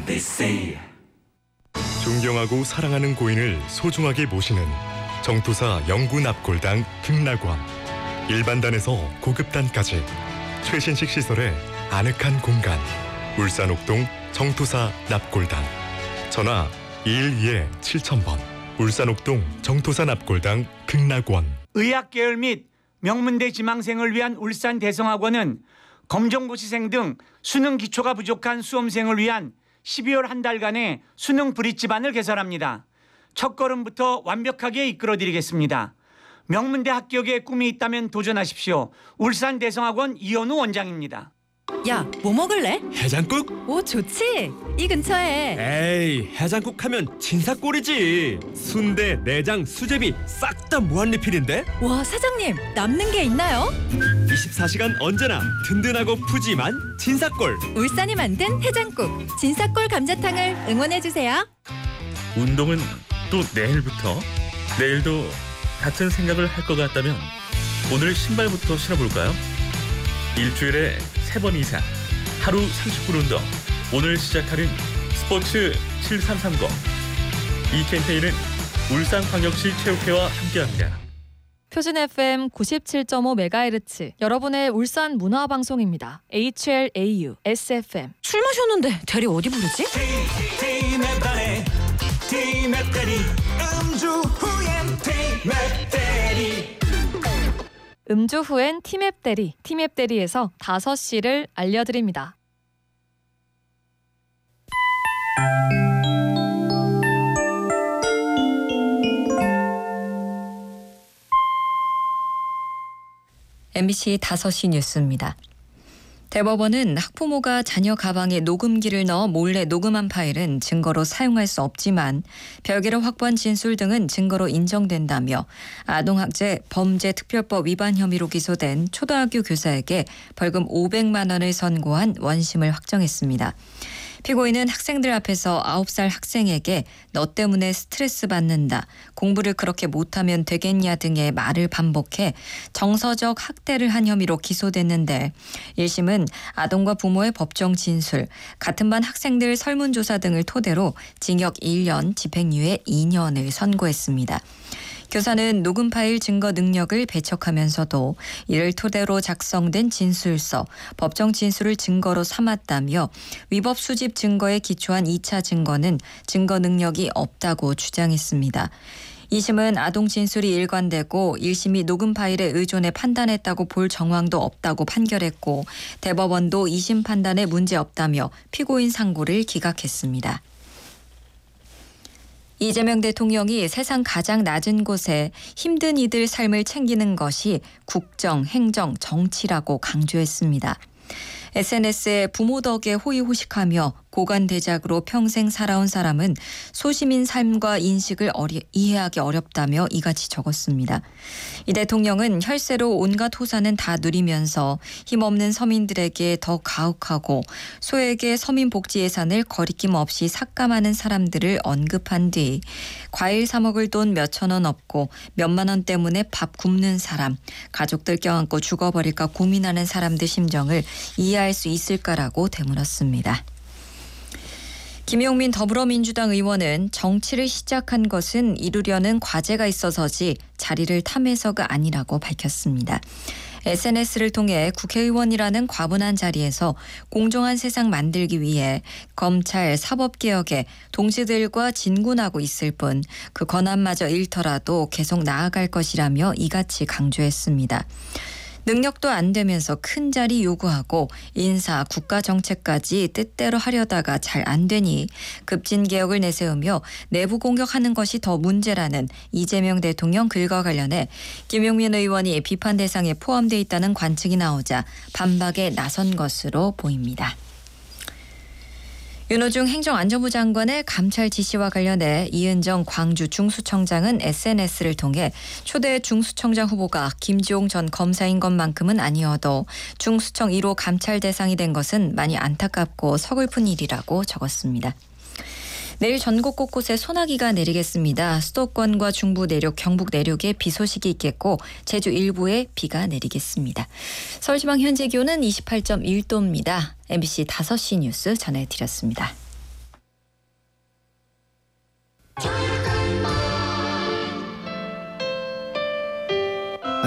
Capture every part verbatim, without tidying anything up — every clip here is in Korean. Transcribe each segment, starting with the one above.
엠비씨 존경하고 사랑하는 고인을 소중하게 모시는 정토사 영구 납골당 극락원. 일반단에서 고급단까지 최신식 시설의 아늑한 공간. 울산 옥동 정토사 납골당. 전화 이일이 칠천 번. 울산 옥동 정토사 납골당 극락원. 의학계열 및 명문대 지망생을 위한 울산 대성학원은 검정고시생 등 수능 기초가 부족한 수험생을 위한 십이월 한 달간의 수능 브릿지반을 개설합니다. 첫걸음부터 완벽하게 이끌어드리겠습니다. 명문대 합격에 꿈이 있다면 도전하십시오. 울산 대성학원 이현우 원장입니다. 야, 뭐 먹을래? 해장국? 오, 좋지. 이 근처에. 에이, 해장국 하면 진사골이지. 순대, 내장, 수제비 싹 다 무한리필인데? 와, 사장님, 남는 게 있나요? 이십사 시간 언제나 든든하고 푸짐한 진사골. 울산이 만든 해장국 진사골 감자탕을 응원해주세요. 운동은 또 내일부터? 내일도 같은 생각을 할 것 같다면 오늘 신발부터 신어볼까요? 일주일에 세 번 이상 하루 삼십 분 운동. 오늘 시작하는 스포츠 칠삼삼공. 이 캠페인은 울산광역시 체육회와 함께합니다. 표준 에프엠 구십칠 점 오 메가헤르츠 여러분의 울산 문화방송입니다. 에이치엘에이유 에스에프엠. 술 마셨는데 대리 어디 부르지? 티맵다리 티맵다리 음주 후엔 티맵다리. 음주 후엔 티맵 대리, 티맵 대리에서 다섯 시를 알려드립니다. 엠비씨 다섯 시 뉴스입니다. 대법원은 학부모가 자녀 가방에 녹음기를 넣어 몰래 녹음한 파일은 증거로 사용할 수 없지만 별개로 확보한 진술 등은 증거로 인정된다며 아동학대 범죄특별법 위반 혐의로 기소된 초등학교 교사에게 벌금 오백만 원을 선고한 원심을 확정했습니다. 피고인은 학생들 앞에서 아홉 살 학생에게 너 때문에 스트레스 받는다, 공부를 그렇게 못하면 되겠냐 등의 말을 반복해 정서적 학대를 한 혐의로 기소됐는데 일 심은 아동과 부모의 법정 진술, 같은 반 학생들 설문조사 등을 토대로 징역 일 년, 집행유예 이 년을 선고했습니다. 교사는 녹음 파일 증거 능력을 배척하면서도 이를 토대로 작성된 진술서, 법정 진술을 증거로 삼았다며 위법 수집 증거에 기초한 이 차 증거는 증거 능력이 없다고 주장했습니다. 이 심은 아동 진술이 일관되고 일 심이 녹음 파일에 의존해 판단했다고 볼 정황도 없다고 판결했고 대법원도 이 심 판단에 문제없다며 피고인 상고를 기각했습니다. 이재명 대통령이 세상 가장 낮은 곳에 힘든 이들 삶을 챙기는 것이 국정, 행정, 정치라고 강조했습니다. 에스엔에스에 부모 덕에 호의호식하며 고관대작으로 평생 살아온 사람은 소시민 삶과 인식을 어리, 이해하기 어렵다며 이같이 적었습니다. 이 대통령은 혈세로 온갖 호사는 다 누리면서 힘없는 서민들에게 더 가혹하고 소에게 서민복지 예산을 거리낌 없이 삭감하는 사람들을 언급한 뒤 과일 사 먹을 돈 몇천 원 없고 몇만 원 때문에 밥 굶는 사람, 가족들 껴안고 죽어버릴까 고민하는 사람들 심정을 이해할 수 있을까라고 되물었습니다. 김용민 더불어민주당 의원은 정치를 시작한 것은 이루려는 과제가 있어서지 자리를 탐해서가 아니라고 밝혔습니다. 에스엔에스를 통해 국회의원이라는 과분한 자리에서 공정한 세상 만들기 위해 검찰 사법개혁에 동지들과 진군하고 있을 뿐 그 권한마저 잃더라도 계속 나아갈 것이라며 이같이 강조했습니다. 능력도 안 되면서 큰 자리 요구하고 인사, 국가 정책까지 뜻대로 하려다가 잘 안 되니 급진개혁을 내세우며 내부 공격하는 것이 더 문제라는 이재명 대통령 글과 관련해 김용민 의원이 비판 대상에 포함돼 있다는 관측이 나오자 반박에 나선 것으로 보입니다. 윤호중 행정안전부 장관의 감찰 지시와 관련해 이은정 광주 중수청장은 에스엔에스를 통해 초대 중수청장 후보가 김지용 전 검사인 것만큼은 아니어도 중수청 일 호 감찰 대상이 된 것은 많이 안타깝고 서글픈 일이라고 적었습니다. 내일 전국 곳곳에 소나기가 내리겠습니다. 수도권과 중부 내륙, 경북 내륙에 비 소식이 있겠고 제주 일부에 비가 내리겠습니다. 서울지방 현재 기온은 이십팔 점 일 도입니다. 엠비씨 다섯 시 뉴스 전해드렸습니다.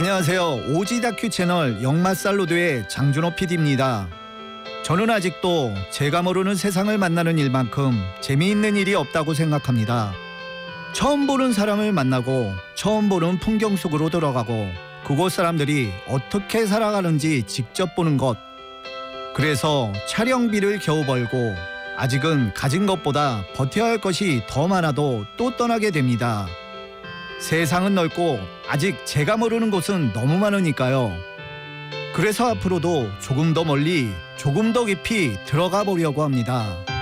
안녕하세요. 오지 다큐 채널 역마살로드의 장준호 피디입니다. 저는 아직도 제가 모르는 세상을 만나는 일만큼 재미있는 일이 없다고 생각합니다. 처음 보는 사람을 만나고 처음 보는 풍경 속으로 들어가고 그곳 사람들이 어떻게 살아가는지 직접 보는 것. 그래서 촬영비를 겨우 벌고 아직은 가진 것보다 버텨야 할 것이 더 많아도 또 떠나게 됩니다. 세상은 넓고 아직 제가 모르는 곳은 너무 많으니까요. 그래서 앞으로도 조금 더 멀리 조금 더 깊이 들어가 보려고 합니다.